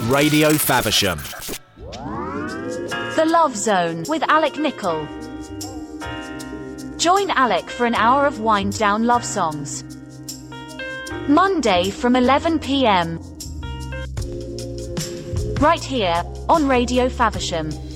Radio Faversham. The Love Zone with Alec Nichol. Join Alec for an hour of wind-down love songs. Monday from 11 p.m. Right here on Radio Faversham.